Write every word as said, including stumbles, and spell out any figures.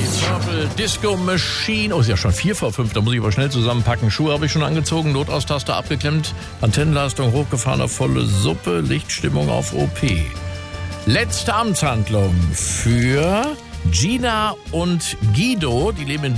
Purple Disco Machine. Oh, ist ja schon vier vor fünf, da muss ich aber schnell zusammenpacken. Schuhe habe ich schon angezogen, Notaustaste abgeklemmt, Antennenleistung hochgefahren auf volle Suppe, Lichtstimmung auf O P. Letzte Amtshandlung für Gina und Guido, die leben in